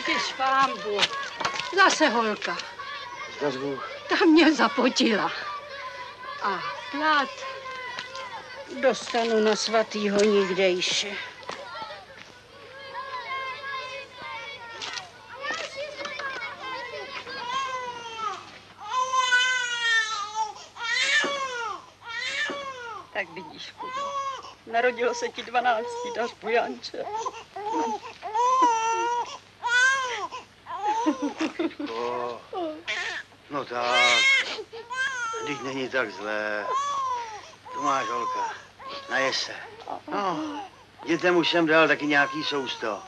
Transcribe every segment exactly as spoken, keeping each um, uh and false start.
Tyž pánbu. Zase holka. Zdařbu. Ta mě zapotila. A plát dostanu na svatýho nikdejše. Tak vidíš, Kubo. Narodilo se ti dvanáctý dařbu, Janče. Oh, no tak, teď není tak zlé. Tu máš, holka, najez se. No, dětem už jsem dal taky nějaký sousto.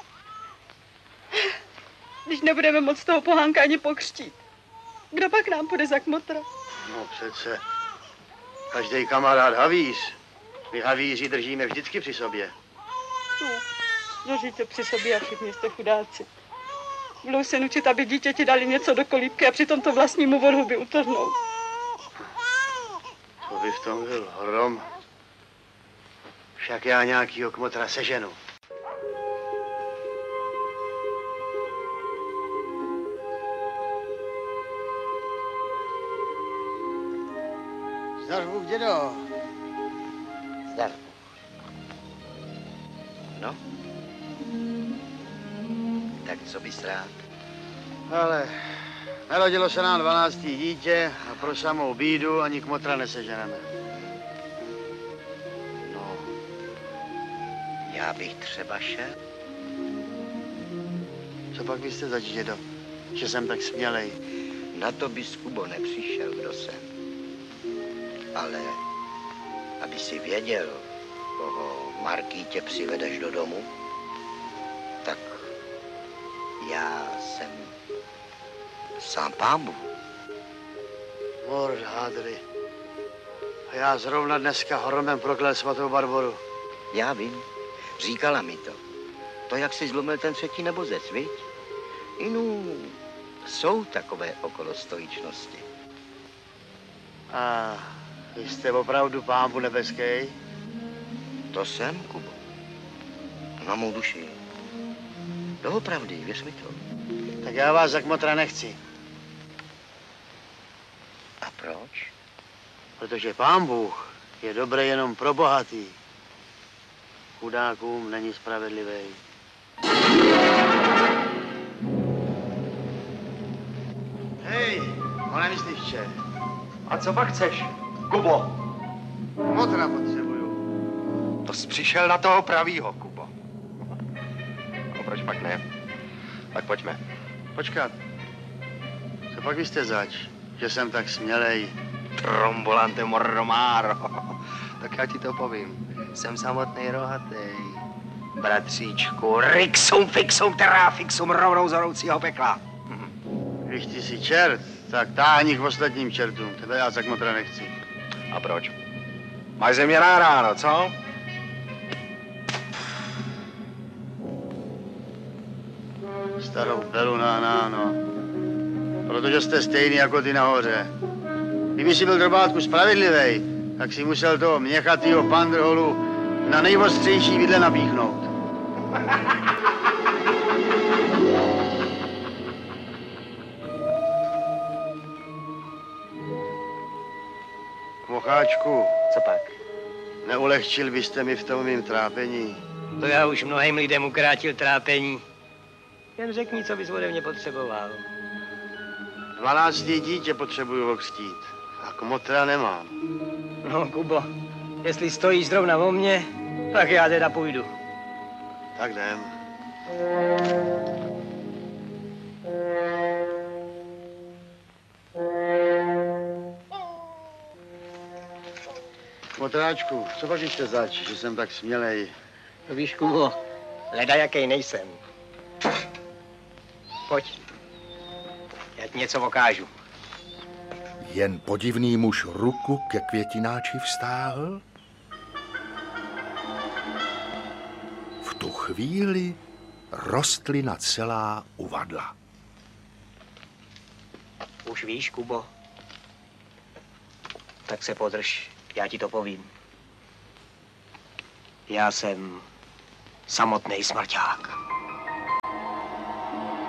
Když nebudeme moc toho pohánka ani pokřtít, kdo pak nám půjde za kmotra? No přece, každý kamarád havíř. My havíři držíme vždycky při sobě. No, držíte při sobě a všichni jste chudáci. Budou se nučit, aby dítěti dali něco do kolíbky a přitom to vlastnímu volhuby utrhnou. To by v tom byl hrom. Však já nějakýho kmotra seženu. Zdar Bůh, dědo. Zdar. No? Tak co bys rád? Ale narodilo se nám dvanáctý dítě a pro samou bídu ani kmotra neseženeme. No, já bych třeba šel. Co pak byste zač, dědo, že jsem tak smělej? Na to bys, Kubo, nepřišel, kdo jsem. Ale aby si věděl, koho Markýtě přivedeš do domu, tak já jsem sám Pán Bůh. Mord hádry. A já zrovna dneska hromem proklel svatou Barboru. Já vím, říkala mi to. To, jak si zlomil ten třetí nebozec, viď? Inu, jsou takové okolostojičnosti. A vy jste opravdu Pán Bůh nebeský? To jsem, Kubo. Na mou duši. Doopravdy, věř mi to. Tak já vás za kmotra nechci. A proč? Protože Pán Bůh je dobrý jenom pro bohatý. Chudákům není spravedlivý. Hej, pane myslivče. A co pak chceš, Kubo? Kmotra potřebuju. To jsi přišel na toho pravýho, Kubo. No proč pak ne? Tak pojďme. Počkat. Co pak vy jste zač, že jsem tak smělej? Trombolante morromáro. Tak já ti to povím. Jsem samotný rohatej. Bratříčku, rixum fixum terra fixum rovnou z horoucího pekla. Když ty jsi čert, tak táhni k ostatním čertům. Tebe já za kmotra nechci. A proč? Máš ze mě ráno, co? Starou belu na náno. Protože jste stejný jako ty nahoře. Kdyby si byl drobátku spravedlivý, tak si musel toho měchatýho pandrholu na nejostřejší vidle napíchnout. Mocháčku. Co pak? Neulehčil byste mi v tom mým trápení? To já už mnohým lidem ukrátil trápení. Jen řekni, co bys ode mě potřeboval. Dvanáctý dítě potřebuju okřtít. A kmotra nemám. No, Kubo, jestli stojíš zrovna o mě, tak já teda půjdu. Tak jdem. Kmotráčku, co pak jste zač, že jsem tak smělej? No víš, Kubo, leda jakej nejsem. Pojď, já ti něco ukážu. Jen podivný muž ruku ke květináči vztáhl. V tu chvíli rostlina celá uvadla. Už víš, Kubo, tak se podrž, já ti to povím. Já jsem samotný smrťák.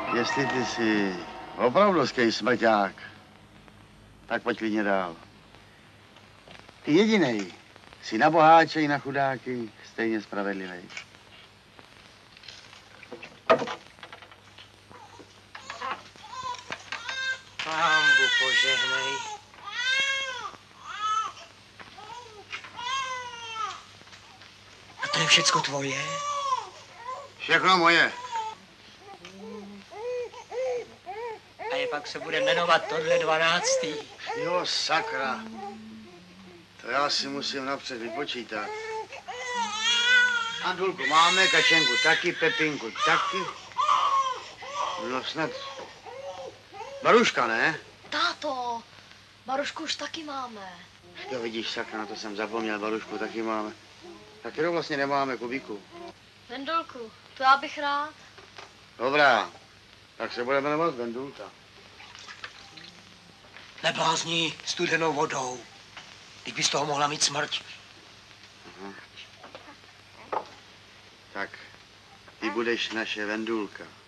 Jestli ty jsi opravdovský smrťák, tak pojď klidně dál. Ty jedinej jsi na boháče i na chudáky stejně spravedlivý. Pánbu požehnej. A to je všecko tvoje? Všechno moje. A je pak se bude jmenovat tohle dvanáctý. Jo, sakra. To já si musím napřed vypočítat. Andulku máme, Kačenku taky, Pepinku taky. No snad... Baruška, ne? Táto, Barušku už taky máme. Jo, vidíš, sakra, na to jsem zapomněl, Barušku taky máme. Tak kterou vlastně nemáme, Kubíku? Vendulku, to já bych rád. Dobrá, tak se bude jmenovat Vendulka. Neblázni studenou vodou. Teď bys toho mohla mít smrť. Aha. Tak, ty budeš naše Vendulka.